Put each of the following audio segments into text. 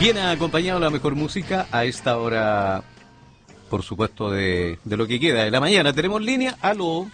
Bien acompañado la mejor música a esta hora, por supuesto, de lo que queda de la mañana. Tenemos línea. Aló.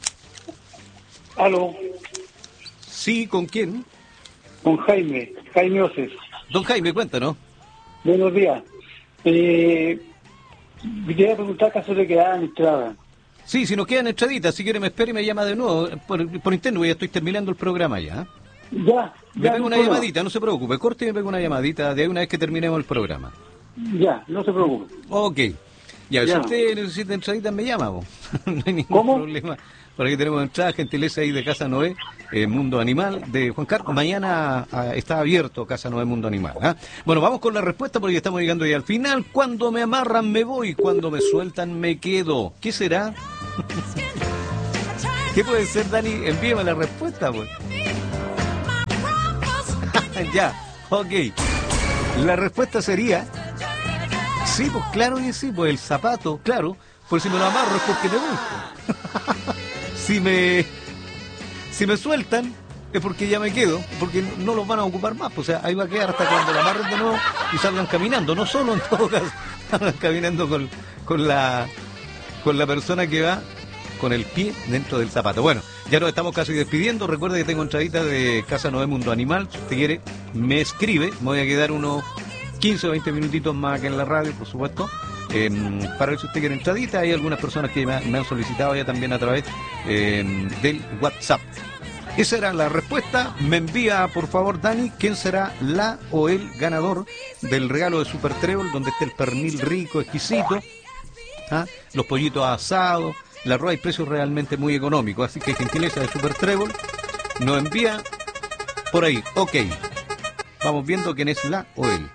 Aló. Sí, ¿con quién? Con Jaime Oces. Don Jaime, cuéntanos. Buenos días. Me quería preguntar caso de quedar entrada. Sí, si nos quedan entraditas, si quiere me espera y me llama de nuevo por interno, ya estoy terminando el programa ya. Ya. Me pego una llamadita, no se preocupe, corte y me pego una llamadita de ahí una vez que terminemos el programa. Ya, no se preocupe. Ok. Ya, si Ya. usted necesita entraditas, me llama, vos. No hay ningún problema. Por aquí tenemos entrada, gentileza ahí de Casa Noé, Mundo Animal, de Juan Carlos. Mañana está abierto Casa Noé, Mundo Animal. ¿Ah? Bueno, vamos con la respuesta porque estamos llegando ya al final. Cuando me amarran me voy, cuando me sueltan me quedo. ¿Qué será? ¿Qué puede ser, Dani? Envíame la respuesta, pues. Ya, ok. La respuesta sería... Sí, pues claro que sí, pues el zapato, claro. Pues si me lo amarro es porque me gusta. Si me sueltan es porque ya me quedo, porque no los van a ocupar más. Pues, o sea, ahí va a quedar hasta cuando la amarren de nuevo y salgan caminando. No solo, en todo caso, salgan caminando con la persona que va con el pie dentro del zapato. Bueno, ya nos estamos casi despidiendo. Recuerda que tengo entradita de Casa Noé Mundo Animal. Si usted quiere, me escribe. Me voy a quedar unos 15 o 20 minutitos más acá en la radio, por supuesto. Para ver si usted quiere entradita. Hay algunas personas que me han solicitado ya también a través del WhatsApp. Esa era la respuesta. Me envía, por favor, Dani, quién será la o el ganador del regalo de Super Trébol, donde esté el pernil rico, exquisito, ¿ah? Los pollitos asados, la arroz y precios realmente muy económicos. Así que gentileza de Super Trébol nos envía por ahí. Ok, vamos viendo quién es la o él.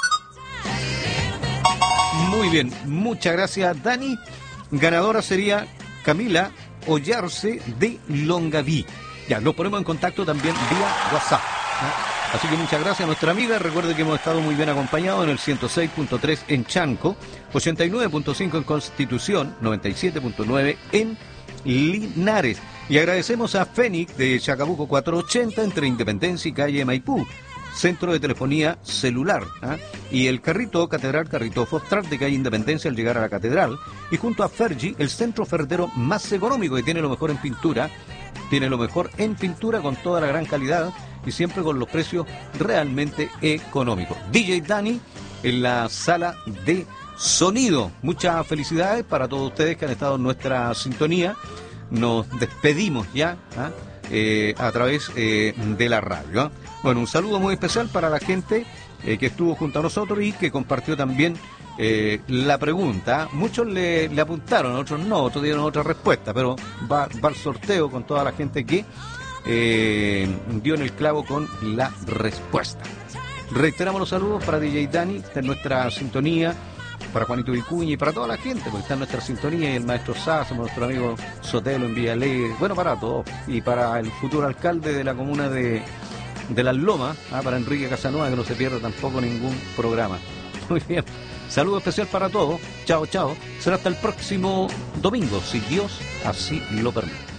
Muy bien, muchas gracias, Dani. Ganadora sería Camila Ollarse de Longaví. Ya, nos ponemos en contacto también vía WhatsApp, ¿no? Así que muchas gracias a nuestra amiga. Recuerde que hemos estado muy bien acompañados en el 106.3 en Chanco, 89.5 en Constitución, 97.9 en Linares. Y agradecemos a Fénix de Chacabuco 480 entre Independencia y calle Maipú. Centro de telefonía celular, ¿ah? Y el carrito Catedral, carrito Fostrar de calle Independencia al llegar a la Catedral, y junto a Fergi, el centro ferretero más económico que tiene lo mejor en pintura, con toda la gran calidad y siempre con los precios realmente económicos. DJ Dani en la sala de sonido. Muchas felicidades para todos ustedes que han estado en nuestra sintonía. Nos despedimos ya, ¿ah? A través de la radio, ¿eh? Bueno, un saludo muy especial para la gente que estuvo junto a nosotros y que compartió también la pregunta. Muchos le apuntaron, otros no, otros dieron otra respuesta, pero va al sorteo con toda la gente que dio en el clavo con la respuesta. Reiteramos los saludos para DJ Dani, está en nuestra sintonía, para Juanito Vicuña y para toda la gente, porque está en nuestra sintonía, y el maestro Sasso, nuestro amigo Sotelo en Villa Alegre, bueno, para todos, y para el futuro alcalde de la comuna de Las Lomas, para Enrique Casanova, que no se pierda tampoco ningún programa. Muy bien, saludo especial para todos, chao, chao, será hasta el próximo domingo, si Dios así lo permite.